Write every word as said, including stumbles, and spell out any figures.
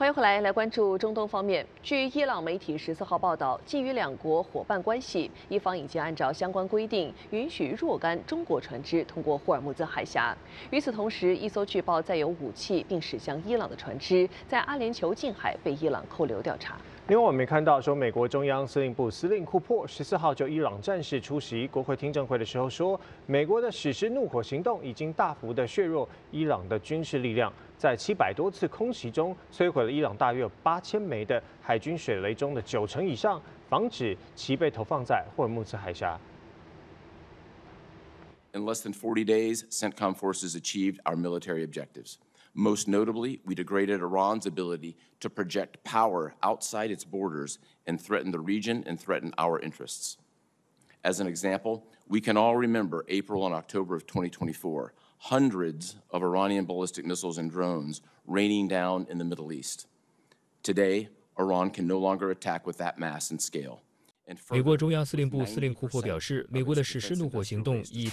欢迎回来，来关注中东方面。据伊朗媒体十四号报道，基于两国伙伴关系，伊方已经按照相关规定，允许若干中国船只通过霍尔木兹海峡。与此同时，一艘据报载有武器并驶向伊朗的船只，在阿联酋近海被伊朗扣留调查。 另外，我们也看到说，美国中央司令部司令库珀十四号就伊朗战事出席国会听证会的时候说，美国的史诗怒火行动已经大幅的削弱伊朗的军事力量，在七百多次空袭中摧毁了伊朗大约有八千枚的海军水雷中的九成以上，防止其被投放在霍尔木兹海峡。 In less than forty days, CENTCOM forces achieved our military objectives. Most notably, we degraded Iran's ability to project power outside its borders and threaten the region and threaten our interests. As an example, we can all remember April and October of twenty twenty-four, hundreds of Iranian ballistic missiles and drones raining down in the Middle East. Today, Iran can no longer attack with that mass and scale. 美国中央司令部司令库珀表示，美国的实施怒火行动已